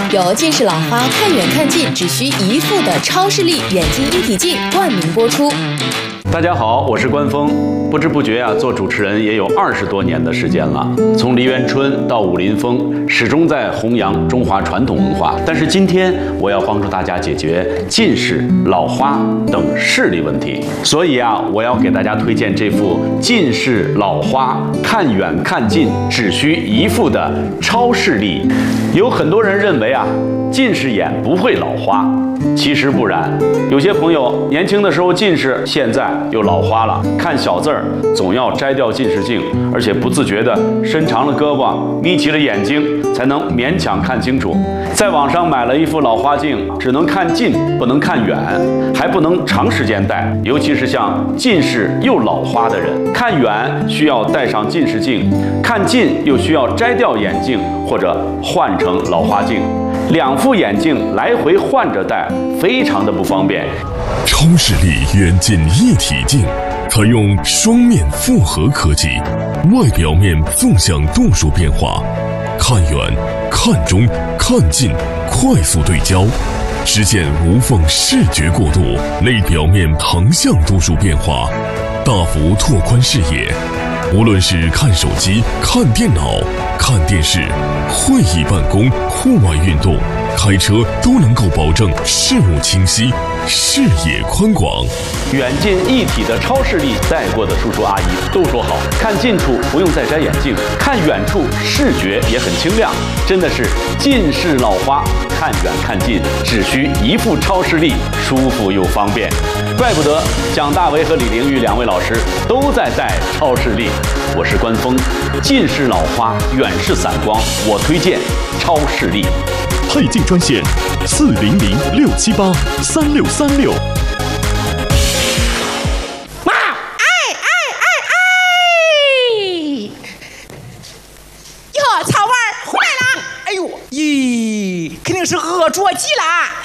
由近视老花看远看近只需一副的超视力眼睛一体镜冠名播出。 大家好，我是关峰。不知不觉做主持人也有20多年的时间了，从梨园春到武林风，始终在弘扬中华传统文化。但是今天我要帮助大家解决近视、老花等视力问题，所以我要给大家推荐这副近视老花看远看近只需一副的超视力。有很多人认为近视眼不会老花，其实不然。有些朋友年轻的时候近视，现在又老花了，看小字儿总要摘掉近视镜，而且不自觉地伸长了胳膊，眯起了眼睛，才能勉强看清楚。在网上买了一副老花镜，只能看近不能看远，还不能长时间戴，尤其是像近视又老花的人，看远需要戴上近视镜，看近又需要摘掉眼镜或者换成老花镜。2副眼镜来回换着戴，非常的不方便。 超视力远近一体镜采用双面复合科技，外表面纵向度数变化，看远、看中、看近快速对焦，实现无缝视觉过渡；内表面横向度数变化，大幅拓宽视野。无论是看手机、看电脑、看电视、会议办公、户外运动、开车，都能够保证视物清晰、视野宽广。 远近一体的超视力，戴过的叔叔阿姨都说好，看近处不用再摘眼镜，看远处视觉也很清亮，真的是近视老花看远看近只需一副超视力，舒服又方便。怪不得蒋大为和李玲玉2位老师都在戴超视力。我是关峰，近视老花远视散光，我推荐超视力。 配镜专线400-678-3636。 妈，哟，草娃儿回来了！哎呦，咦，肯定是饿着急了。